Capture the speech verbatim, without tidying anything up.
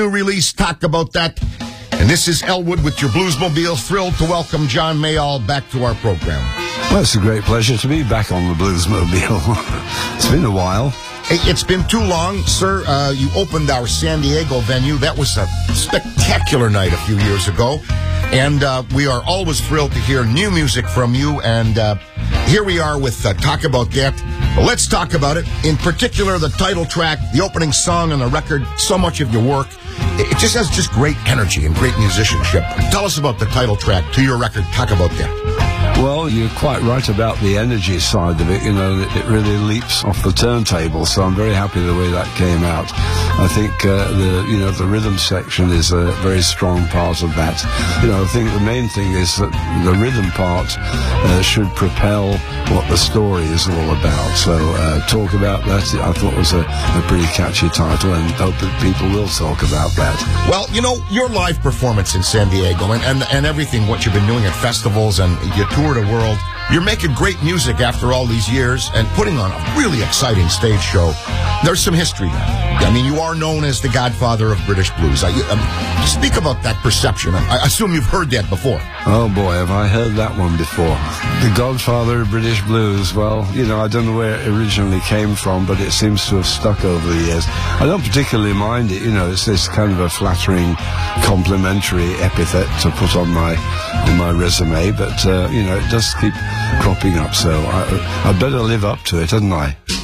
New release, Talk About That. And this is Elwood with your Bluesmobile. Thrilled to welcome John Mayall back to our program. Well, it's a great pleasure to be back on the Bluesmobile. It's been a while. Hey, it's been too long, sir. Uh, you opened our San Diego venue. That was a spectacular night a few years ago. And uh, we are always thrilled to hear new music from you. And uh, here we are with uh, Talk About That. Well, let's talk about it. In particular, the title track, the opening song on the record, so much of your work. It just has just great energy and great musicianship. Tell us about the title track to your record, Talk About That. Well, you're quite right about the energy side of it. You know, it really leaps off the turntable, so I'm very happy the way that came out. I think uh, the you know the rhythm section is a very strong part of that. You know, I think the main thing is that the rhythm part uh, should propel what the story is all about. So, uh, Talk About That, I thought was a, a pretty catchy title, and hope that people will talk about that. Well, you know, your live performance in San Diego and, and, and everything, what you've been doing at festivals and you tour the world, you're making great music after all these years and putting on a really exciting stage show. There's some history there. I mean, you are known as the godfather of British blues. I, um, speak about that perception. I, I assume you've heard that before. Oh boy, have I heard that one before. The godfather of British blues. Well, you know, I don't know where it originally came from, but it seems to have stuck over the years. I don't particularly mind it. You know, it's this kind of a flattering, complimentary epithet to put on my on my resume, but uh, you know, it does keep cropping up. So I, I'd better live up to it, hadn't I?